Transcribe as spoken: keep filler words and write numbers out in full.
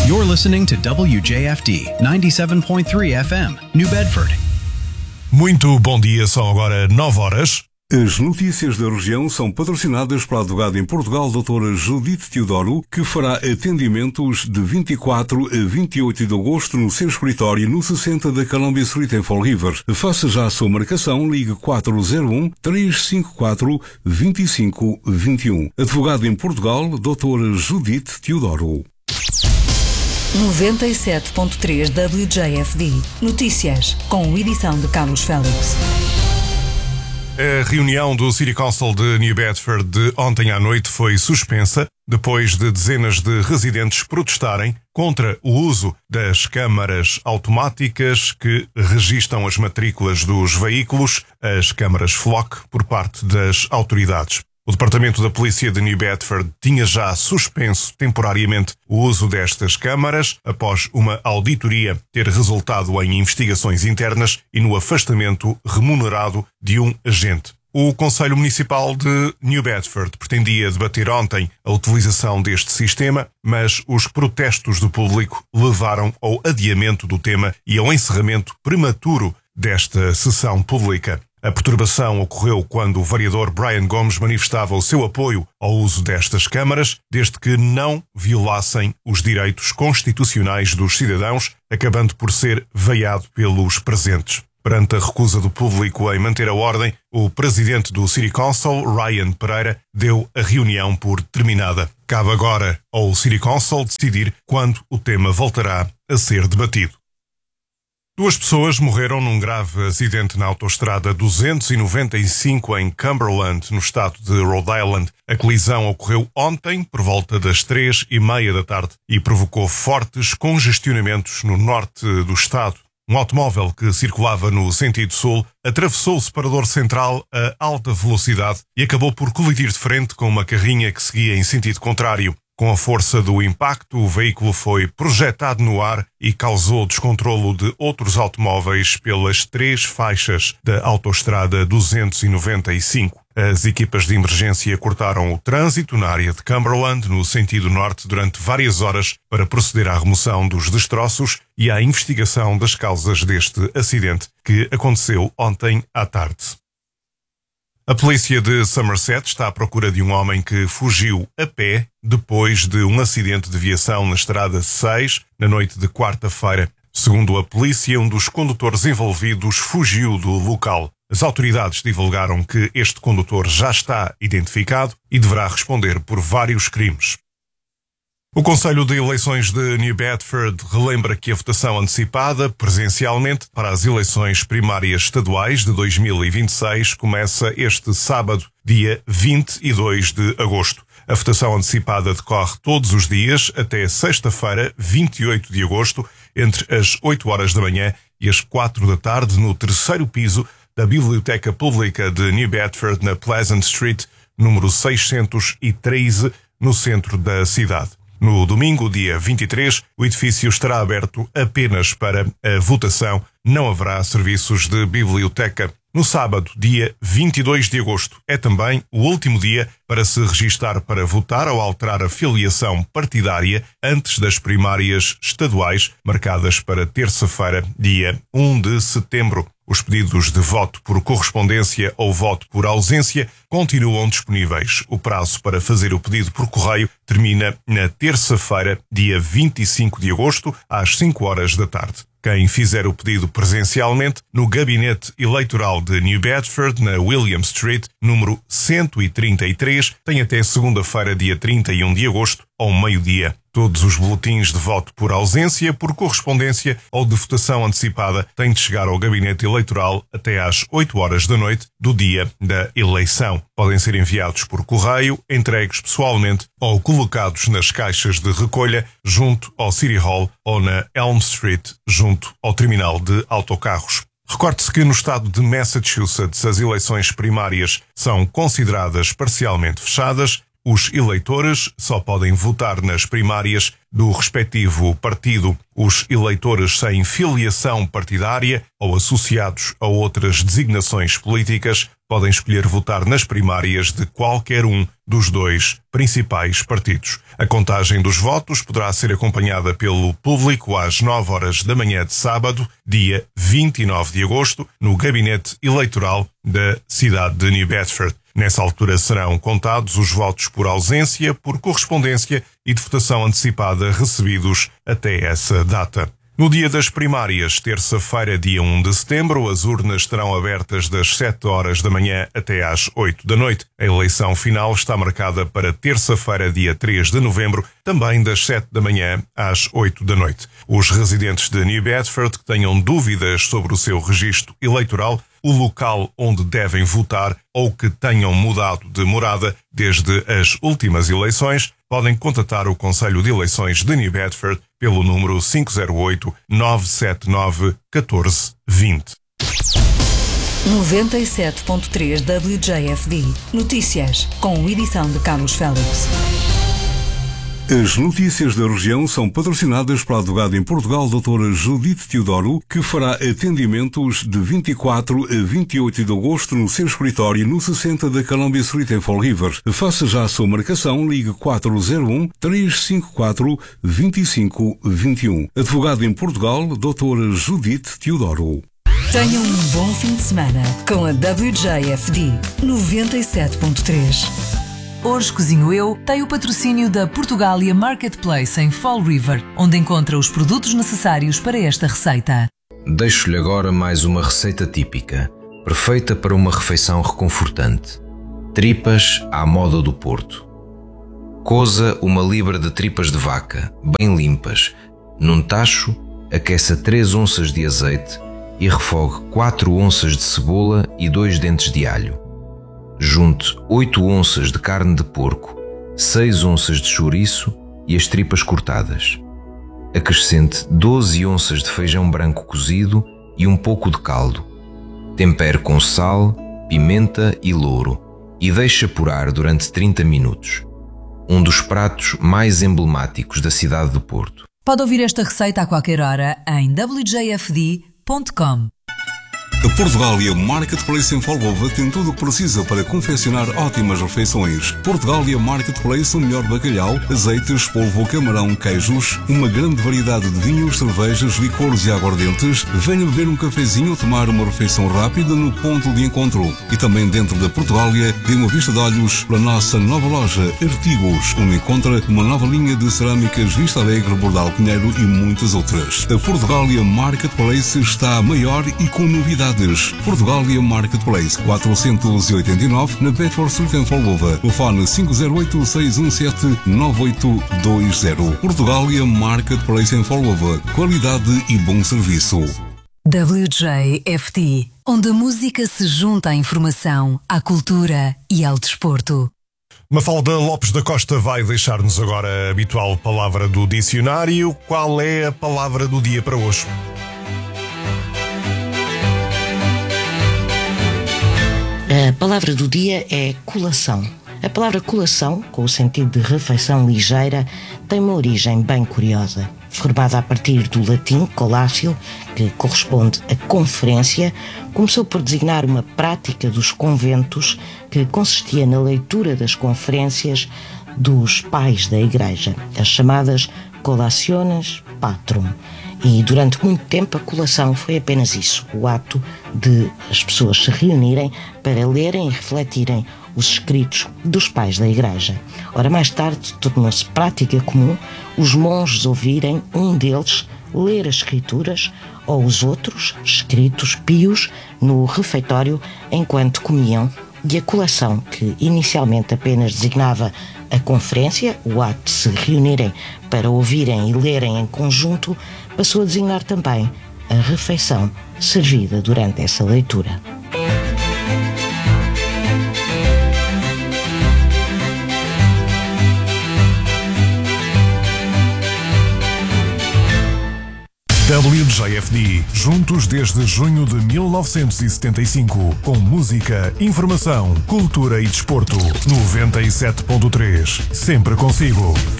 You're listening to W J F D ninety-seven point three F M, New Bedford. Muito bom dia, são agora nove horas. As notícias da região são patrocinadas pela advogada em Portugal, doutora Judite Teodoro, que fará atendimentos de vinte e quatro a vinte e oito de agosto no seu escritório no sessenta da Columbia Street em Fall River. Faça já a sua marcação, ligue quatro zero um, três cinco quatro, dois cinco dois um. Advogada em Portugal, doutora Judite Teodoro. noventa e sete ponto três W J F D. Notícias, com edição de Carlos Félix. A reunião do City Council de New Bedford de ontem à noite foi suspensa depois de dezenas de residentes protestarem contra o uso das câmaras automáticas que registam as matrículas dos veículos, as câmaras Flock, por parte das autoridades. O Departamento da Polícia de New Bedford tinha já suspenso temporariamente o uso destas câmaras após uma auditoria ter resultado em investigações internas e no afastamento remunerado de um agente. O Conselho Municipal de New Bedford pretendia debater ontem a utilização deste sistema, mas os protestos do público levaram ao adiamento do tema e ao encerramento prematuro desta sessão pública. A perturbação ocorreu quando o vereador Brian Gomes manifestava o seu apoio ao uso destas câmaras, desde que não violassem os direitos constitucionais dos cidadãos, acabando por ser veiado pelos presentes. Perante a recusa do público em manter a ordem, o presidente do City Council, Ryan Pereira, deu a reunião por terminada. Cabe agora ao City Council decidir quando o tema voltará a ser debatido. Duas pessoas morreram num grave acidente na autoestrada duzentos e noventa e cinco em Cumberland, no estado de Rhode Island. A colisão ocorreu ontem, por volta das três e meia da tarde, e provocou fortes congestionamentos no norte do estado. Um automóvel que circulava no sentido sul atravessou o separador central a alta velocidade e acabou por colidir de frente com uma carrinha que seguia em sentido contrário. Com a força do impacto, o veículo foi projetado no ar e causou descontrolo de outros automóveis pelas três faixas da autoestrada duzentos e noventa e cinco. As equipas de emergência cortaram o trânsito na área de Cumberland, no sentido norte, durante várias horas para proceder à remoção dos destroços e à investigação das causas deste acidente, que aconteceu ontem à tarde. A polícia de Somerset está à procura de um homem que fugiu a pé depois de um acidente de viação na estrada seis, na noite de quarta-feira. Segundo a polícia, um dos condutores envolvidos fugiu do local. As autoridades divulgaram que este condutor já está identificado e deverá responder por vários crimes. O Conselho de Eleições de New Bedford relembra que a votação antecipada, presencialmente, para as eleições primárias estaduais de dois mil e vinte e seis começa este sábado, dia vinte e dois de agosto. A votação antecipada decorre todos os dias até sexta-feira, vinte e oito de agosto, entre as oito horas da manhã e as quatro da tarde, no terceiro piso da Biblioteca Pública de New Bedford, na Pleasant Street, número seiscentos e treze, no centro da cidade. No domingo, dia vinte e três, o edifício estará aberto apenas para a votação. Não haverá serviços de biblioteca. No sábado, dia vinte e dois de agosto, é também o último dia para se registar para votar ou alterar a filiação partidária antes das primárias estaduais, marcadas para terça-feira, dia um de setembro. Os pedidos de voto por correspondência ou voto por ausência continuam disponíveis. O prazo para fazer o pedido por correio termina na terça-feira, dia vinte e cinco de agosto, às cinco horas da tarde. Quem fizer o pedido presencialmente no Gabinete Eleitoral de New Bedford, na William Street, número cento e trinta e três, tem até segunda-feira, dia trinta e um de agosto, ao meio-dia. Todos os boletins de voto por ausência, por correspondência ou de votação antecipada têm de chegar ao Gabinete Eleitoral até às oito horas da noite do dia da eleição. Podem ser enviados por correio, entregues pessoalmente ou colocados nas caixas de recolha junto ao City Hall ou na Elm Street, junto ao terminal de autocarros. Recorde-se que no estado de Massachusetts as eleições primárias são consideradas parcialmente fechadas. Os eleitores só podem votar nas primárias do respectivo partido. Os eleitores sem filiação partidária ou associados a outras designações políticas podem escolher votar nas primárias de qualquer um dos dois principais partidos. A contagem dos votos poderá ser acompanhada pelo público às nove horas da manhã de sábado, dia vinte e nove de agosto, no gabinete eleitoral da cidade de New Bedford. Nessa altura serão contados os votos por ausência, por correspondência e de votação antecipada recebidos até essa data. No dia das primárias, terça-feira, dia um de setembro, as urnas estarão abertas das sete horas da manhã até às oito da noite. A eleição final está marcada para terça-feira, dia três de novembro, também das sete da manhã às oito da noite. Os residentes de New Bedford que tenham dúvidas sobre o seu registro eleitoral, o local onde devem votar ou que tenham mudado de morada desde as últimas eleições, podem contatar o Conselho de Eleições de New Bedford pelo número cinco zero oito, nove sete nove, um quatro dois zero. noventa e sete ponto três W J F D. Notícias, com edição de Carlos Félix. As notícias da região são patrocinadas pela advogada em Portugal, doutora Judite Teodoro, que fará atendimentos de vinte e quatro a vinte e oito de agosto no seu escritório no sessenta da Columbia Street em Fall River. Faça já a sua marcação, ligue quatro zero um, três cinco quatro, dois cinco dois um. Advogada em Portugal, doutora Judite Teodoro. Tenham um bom fim de semana com a W J F D noventa e sete ponto três. Hoje Cozinho Eu tem o patrocínio da Portugália Marketplace em Fall River, onde encontra os produtos necessários para esta receita. Deixo-lhe agora mais uma receita típica, perfeita para uma refeição reconfortante. Tripas à moda do Porto. Coza uma libra de tripas de vaca, bem limpas. Num tacho, aqueça três onças de azeite e refogue quatro onças de cebola e dois dentes de alho. Junte oito onças de carne de porco, seis onças de chouriço e as tripas cortadas. Acrescente doze onças de feijão branco cozido e um pouco de caldo. Tempere com sal, pimenta e louro e deixe apurar durante trinta minutos. Um dos pratos mais emblemáticos da cidade do Porto. Pode ouvir esta receita a qualquer hora em w j f d ponto com. A Portugália Marketplace em Folgova tem tudo o que precisa para confeccionar ótimas refeições. Portugália Marketplace, o melhor bacalhau, azeites, polvo, camarão, queijos, uma grande variedade de vinhos, cervejas, licores e aguardentes. Venha beber um cafezinho ou tomar uma refeição rápida no ponto de encontro. E também dentro da Portugália, dê uma vista de olhos para a nossa nova loja Artigos, onde encontra uma nova linha de cerâmicas Vista Alegre, Bordal Pinheiro e muitas outras. A Portugália Marketplace está maior e com novidades. Portugália Marketplace, quatrocentos e oitenta e nove, na Bedford Street em Folgova. Telefone cinco zero oito, seis um sete, nove oito dois zero. Portugália Marketplace em Folgova. Qualidade e bom serviço. W J F D, onde a música se junta à informação, à cultura e ao desporto. Mafalda Lopes da Costa vai deixar-nos agora a habitual palavra do dicionário. Qual é a palavra do dia para hoje? A palavra do dia é colação. A palavra colação, com o sentido de refeição ligeira, tem uma origem bem curiosa. Formada a partir do latim colatio, que corresponde a conferência, começou por designar uma prática dos conventos que consistia na leitura das conferências dos pais da Igreja, as chamadas colaciones patrum. E durante muito tempo a colação foi apenas isso, o ato de as pessoas se reunirem para lerem e refletirem os escritos dos pais da Igreja. Ora, mais tarde tornou-se prática comum os monges ouvirem um deles ler as escrituras ou os outros, escritos pios, no refeitório enquanto comiam. E a colação, que inicialmente apenas designava a conferência, o ato de se reunirem para ouvirem e lerem em conjunto, passou a designar também a refeição servida durante essa leitura. W J F D, juntos desde junho de mil novecentos e setenta e cinco, com música, informação, cultura e desporto. noventa e sete ponto três, sempre consigo.